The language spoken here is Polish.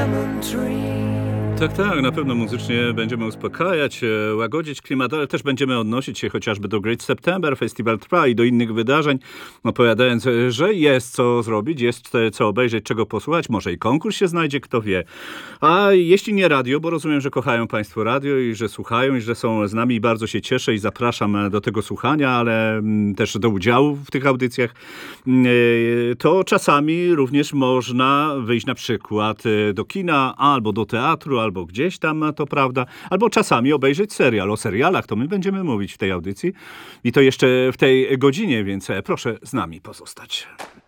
lemon tree. Tak, na pewno muzycznie będziemy uspokajać, łagodzić klimat, ale też będziemy odnosić się chociażby do Great September, Festival trwa i do innych wydarzeń, opowiadając, że jest co zrobić, jest co obejrzeć, czego posłuchać, może i konkurs się znajdzie, kto wie. A jeśli nie radio, bo rozumiem, że kochają Państwo radio i że słuchają i że są z nami i bardzo się cieszę i zapraszam do tego słuchania, ale też do udziału w tych audycjach, to czasami również można wyjść na przykład do kina albo do teatru, albo gdzieś tam, to prawda, albo czasami obejrzeć serial. O serialach to my będziemy mówić w tej audycji i to jeszcze w tej godzinie, więc proszę z nami pozostać.